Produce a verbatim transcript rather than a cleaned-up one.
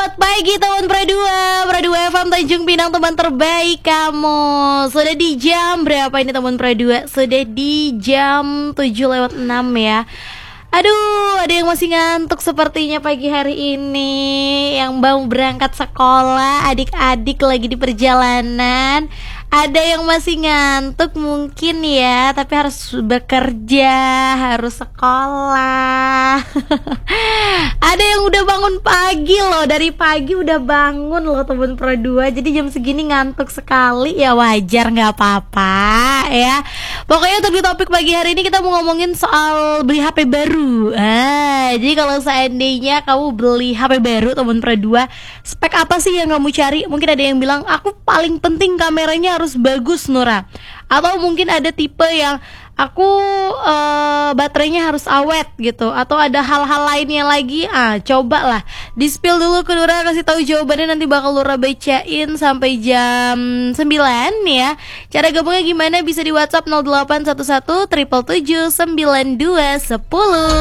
Selamat pagi teman Pro dua, Pro dua F M Tanjung Pinang, teman terbaik kamu. Sudah di jam berapa ini teman Pro dua? Sudah di jam tujuh lewat enam ya. Aduh, ada yang masih ngantuk sepertinya pagi hari ini. Yang baru berangkat sekolah, adik-adik lagi di perjalanan. Ada yang masih ngantuk mungkin ya, tapi harus bekerja, harus sekolah. Ada yang udah bangun pagi loh, dari pagi udah bangun loh teman Pro dua. Jadi jam segini ngantuk sekali, ya wajar, gak apa-apa ya. Pokoknya untuk di topik pagi hari ini kita mau ngomongin soal beli H P baru. Ah, jadi kalau seandainya kamu beli H P baru teman Pro dua, spek apa sih yang kamu cari? Mungkin ada yang bilang, aku paling penting kameranya harus bagus Nora. Atau mungkin ada tipe yang aku uh, baterainya harus awet gitu. Atau ada hal-hal lainnya lagi. Ah, cobalah di-spill dulu ke Nora, kasih tahu jawabannya, nanti bakal Nora bacain sampai jam sembilan ya. Cara gabungnya gimana? Bisa di WhatsApp nol delapan satu satu tujuh tujuh tujuh sembilan dua satu nol.